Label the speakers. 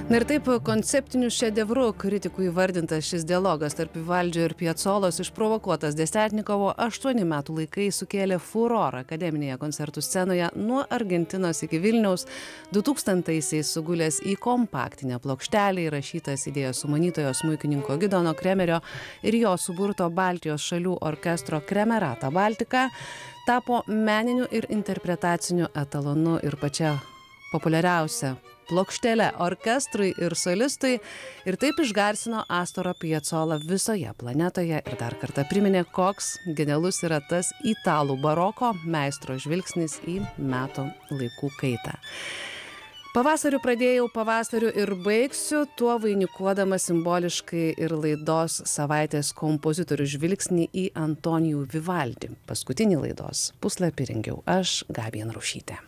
Speaker 1: Na ir taip konceptiniu šedevru kritikų įvardintas šis dialogas tarp Vivaldžio ir Piacolos išprovokuotas Desetnikovo 8 metų laikais sukėlė furorą akademinėje koncertų scenoje nuo Argentinos iki Vilniaus. 2000-aisiais sugulęs į kompaktinę plokštelę įrašytas idėjos sumanytojo smuikininko Gidono Kremerio ir jo suburto Baltijos šalių orkestro Kremerata Baltica tapo meniniu ir interpretaciniu etalonu ir pačia populiariausia plokštelė orkestrui ir solistui, ir taip išgarsino Astorą Piacolą visoje planetoje ir dar kartą priminė, koks genialus yra tas italų baroko meistro žvilgsnis į metų laikų kaitą. Pavasariu pradėjau, pavasariu ir baigsiu, tuo vainikuodama simboliškai ir laidos savaitės kompozitorių žvilgsnį į Antonijų Vivaldį. Paskutinį laidos puslapį rengiau aš, Gabija Narušytė.